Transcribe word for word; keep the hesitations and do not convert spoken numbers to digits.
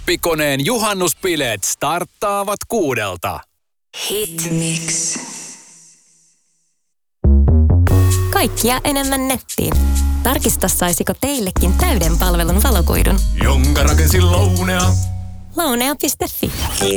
Oppikonen juhannuspileet starttaavat kuudelta. Hitmix. Kaikkia enemmän nettiin. Tarkista, saisiko teillekin täyden palvelun valokuidun. Jonka rakensi Lounea. Lounea piste fi.